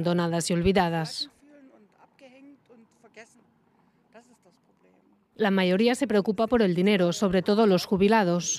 abandonadas y olvidadas. La mayoría se preocupa por el dinero, sobre todo los jubilados.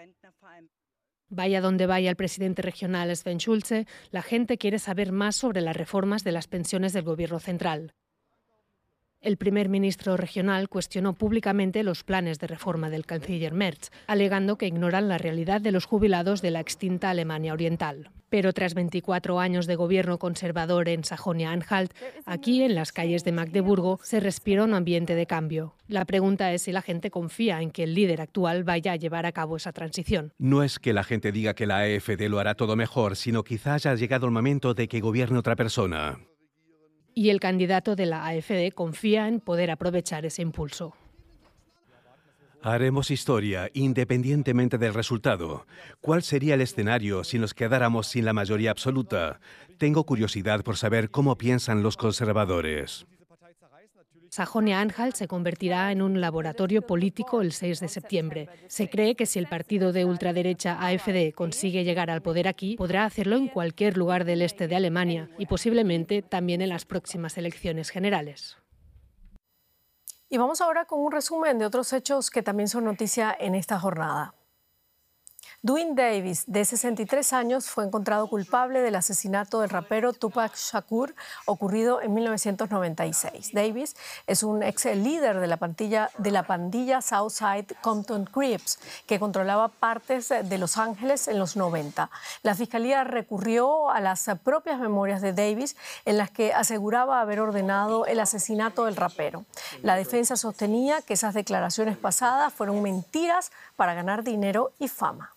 Vaya donde vaya el presidente regional Sven Schulze, la gente quiere saber más sobre las reformas de las pensiones del gobierno central. El primer ministro regional cuestionó públicamente los planes de reforma del canciller Merz, alegando que ignoran la realidad de los jubilados de la extinta Alemania Oriental. Pero tras 24 años de gobierno conservador en Sajonia-Anhalt, aquí en las calles de Magdeburgo se respira un ambiente de cambio. La pregunta es si la gente confía en que el líder actual vaya a llevar a cabo esa transición. No es que la gente diga que la AfD lo hará todo mejor, sino quizá haya llegado el momento de que gobierne otra persona. Y el candidato de la AfD confía en poder aprovechar ese impulso. Haremos historia, independientemente del resultado. ¿Cuál sería el escenario si nos quedáramos sin la mayoría absoluta? Tengo curiosidad por saber cómo piensan los conservadores. Sajonia-Anhalt se convertirá en un laboratorio político el 6 de septiembre. Se cree que si el partido de ultraderecha AfD consigue llegar al poder aquí, podrá hacerlo en cualquier lugar del este de Alemania y posiblemente también en las próximas elecciones generales. Y vamos ahora con un resumen de otros hechos que también son noticia en esta jornada. Dwayne Davis, de 63 años, fue encontrado culpable del asesinato del rapero Tupac Shakur, ocurrido en 1996. Davis es un ex líder de la pandilla Southside Compton Crips, que controlaba partes de Los Ángeles en los 90. La fiscalía recurrió a las propias memorias de Davis, en las que aseguraba haber ordenado el asesinato del rapero. La defensa sostenía que esas declaraciones pasadas fueron mentiras para ganar dinero y fama.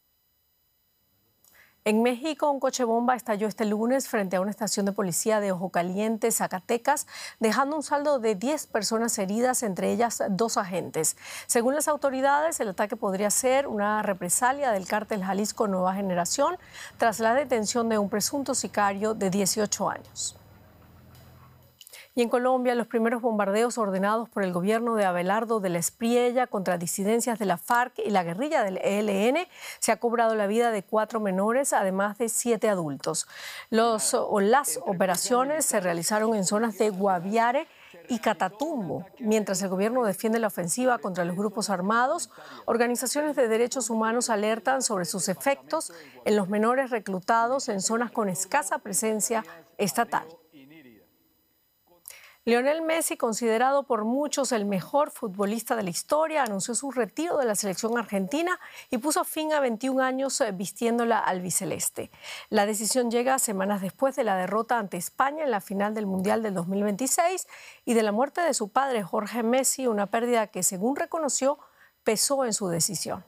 En México, un coche bomba estalló este lunes frente a una estación de policía de Ojo Caliente, Zacatecas, dejando un saldo de 10 personas heridas, entre ellas 2 agentes. Según las autoridades, el ataque podría ser una represalia del cártel Jalisco Nueva Generación tras la detención de un presunto sicario de 18 años. Y en Colombia, los primeros bombardeos ordenados por el gobierno de Abelardo de la Espriella contra disidencias de la FARC y la guerrilla del ELN se ha cobrado la vida de 4 menores, además de 7 adultos. Las operaciones se realizaron en zonas de Guaviare y Catatumbo. Mientras el gobierno defiende la ofensiva contra los grupos armados, organizaciones de derechos humanos alertan sobre sus efectos en los menores reclutados en zonas con escasa presencia estatal. Lionel Messi, considerado por muchos el mejor futbolista de la historia, anunció su retiro de la selección argentina y puso fin a 21 años vistiéndola albiceleste. La decisión llega semanas después de la derrota ante España en la final del Mundial del 2026 y de la muerte de su padre, Jorge Messi, una pérdida que, según reconoció, pesó en su decisión.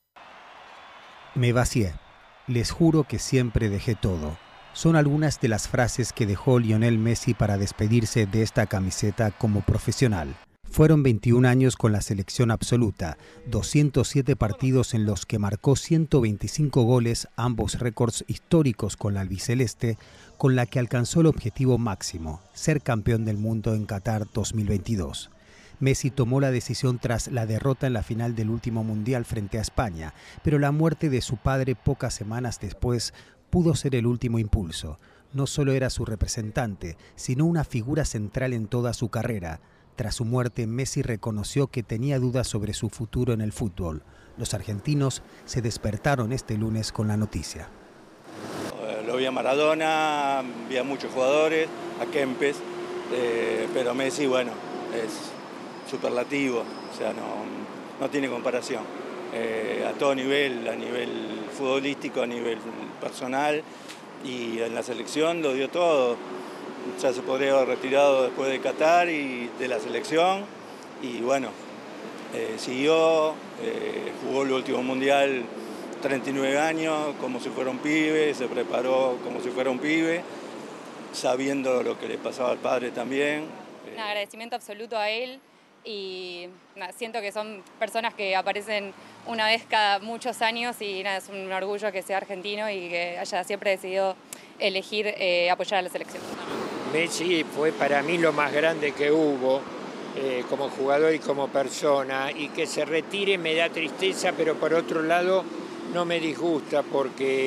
Me vacié. Les juro que siempre dejé todo. Son algunas de las frases que dejó Lionel Messi para despedirse de esta camiseta como profesional. Fueron 21 años con la selección absoluta, 207 partidos en los que marcó 125 goles, ambos récords históricos con la albiceleste, con la que alcanzó el objetivo máximo, ser campeón del mundo en Qatar 2022. Messi tomó la decisión tras la derrota en la final del último mundial frente a España, pero la muerte de su padre pocas semanas después pudo ser el último impulso. No solo era su representante, sino una figura central en toda su carrera. Tras su muerte, Messi reconoció que tenía dudas sobre su futuro en el fútbol. Los argentinos se despertaron este lunes con la noticia. Lo vi a Maradona, vi a muchos jugadores, a Kempes, pero Messi, bueno, es superlativo, o sea, no tiene comparación. A todo nivel, a nivel futbolístico, a nivel personal, y en la selección lo dio todo. Ya se podría haber retirado después de Qatar y de la selección, y bueno, siguió, jugó el último mundial 39 años como si fuera un pibe, se preparó como si fuera un pibe, sabiendo lo que le pasaba al padre también. Un agradecimiento absoluto a él. Y siento que son personas que aparecen una vez cada muchos años y es un orgullo que sea argentino y que haya siempre decidido elegir apoyar a la selección. Messi fue para mí lo más grande que hubo como jugador y como persona, y que se retire me da tristeza, pero por otro lado no me disgusta porque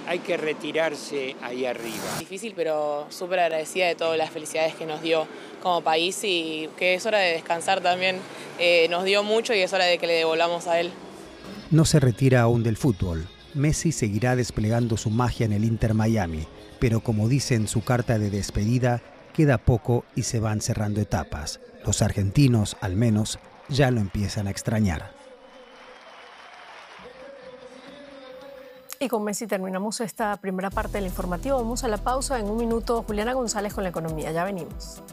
hay que retirarse ahí arriba. Difícil, pero súper agradecida de todas las felicidades que nos dio como país y que es hora de descansar también. Nos dio mucho y es hora de que le devolvamos a él. No se retira aún del fútbol. Messi seguirá desplegando su magia en el Inter Miami, pero como dice en su carta de despedida, queda poco y se van cerrando etapas. Los argentinos, al menos, ya lo empiezan a extrañar. Y con Messi terminamos esta primera parte del informativo. Vamos a la pausa. En un minuto, Juliana González con la economía. Ya venimos.